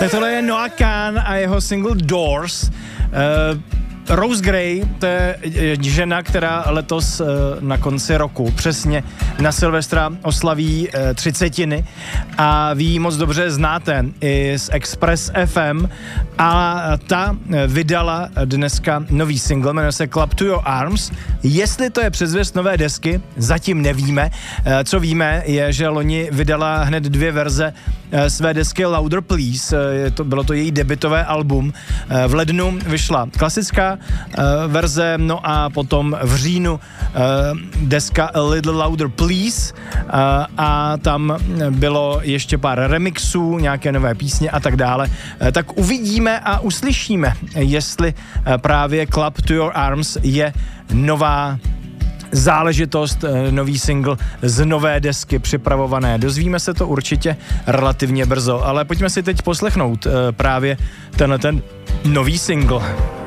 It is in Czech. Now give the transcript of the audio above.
Tak tohle je Noah Kahan a jeho single Doors. Rose Gray, to je žena, která letos na konci roku přesně na Silvestra oslaví 30 a vy ji moc dobře znáte i z Express FM a ta vydala dneska nový single, jmenuje se Club to Your Arms. Jestli to je předzvěst nové desky, zatím nevíme. Co víme je, že loni vydala hned 2 verze své desky Louder Please, bylo to její debutové album. V lednu vyšla klasická verze, no a potom v říjnu deska A Little Louder Please a tam bylo ještě pár remixů, nějaké nové písně a tak dále. Tak uvidíme a uslyšíme, jestli právě Club to Your Arms je nová záležitost, nový single z nové desky připravované. Dozvíme se to určitě relativně brzo, ale pojďme si teď poslechnout právě ten nový single.